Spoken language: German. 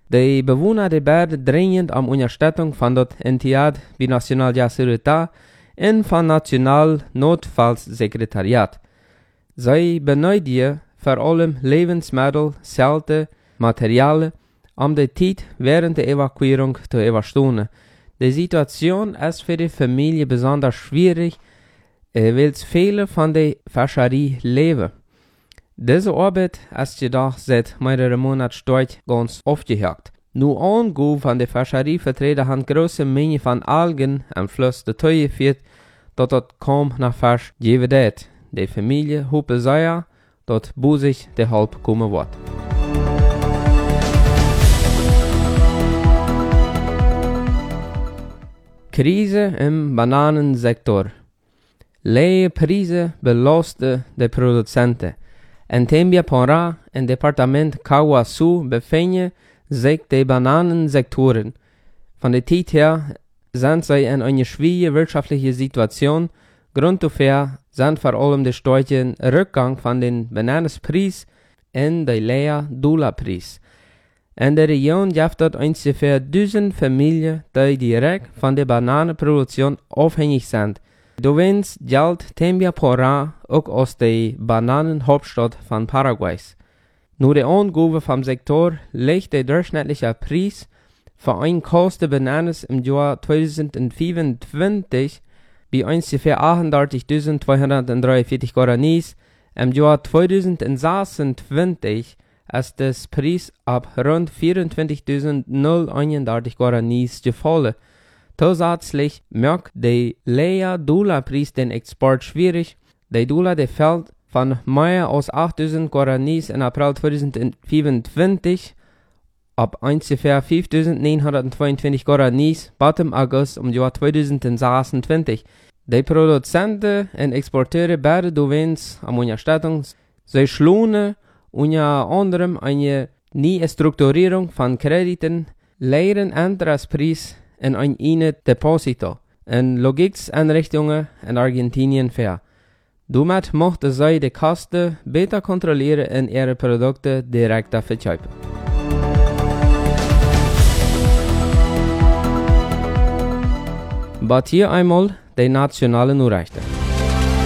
De Bewohner der Berge dringend om Unterstützung van dat Entidad Binacional de Seguridad en van Nationaal Notfallssekretariat. Zij benötigen vor allem Lebensmittel, Zelte, Materialien, om de tijd während der Evakuierung zu überstehen. Die Situation ist für die Familie besonders schwierig, weil viele von der Fischerie leben. Diese Arbeit ist jedoch seit mehreren Monaten dort ganz aufgehört. Nur Angehen von der Fischerievertreter haben große Menge von Algen am Fluss dazu geführt, dass dort kaum nach Fisch geben wird. Die Familie hofft sehr, dass busig der Hilfe kommen wird. Krise im Bananensektor. Leie Preise belasten die Produzenten. In Tembiapora, im Departement Cauaçu, befinden sich die Bananensektoren. Von der Zeit her sind sie in einer schwierigen wirtschaftlichen Situation. Grund dafür sind vor allem der starke Rückgang von den Bananenpreis und der Leia-Dollar-Preis. In der Region gibt es ungefähr 1000 Familien, die direkt von der Bananenproduktion abhängig sind. Dowens gilt Tembiapora auch als die Bananenhauptstadt von Paraguays. Nur die Angabe vom Sektor liegt der durchschnittliche Preis für ein Kost der Bananen im Jahr 2025 bei ungefähr 38.243 Guaranis. Im Jahr 2026 ist das Preis ab rund 24.031 Guaranis gefallen. Zusätzlich macht der Leia-Dollar-Preis den Export schwierig. Der Dollar fällt von mehr als 8.000 Guaranis in April 2025 ab ungefähr 5.922 Guaranis bis im August im Jahr 2026. Die Produzenten und Exporteure werden Dowens am Unterstützung. Sie schlagen unter anderem eine neue Strukturierung von Krediten, leeren Antragspreis in ein Deposito in Logistikeinrichtungen in Argentinien fair. Damit möchten sie die Kosten besser kontrollieren und ihre Produkte direkt verkaufen. Aber hier einmal die nationalen Nachrichten.